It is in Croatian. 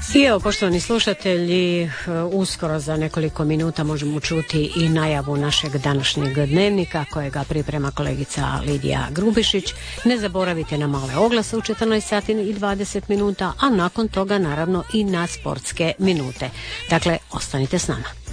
I evo, poštovani slušatelji, uskoro za nekoliko minuta možemo čuti i najavu našeg današnjeg dnevnika kojega priprema kolegica Lidija Grubišić. Ne zaboravite na male oglase u 14 sati i 20 minuta, a nakon toga naravno i na sportske minute. Dakle, ostanite s nama.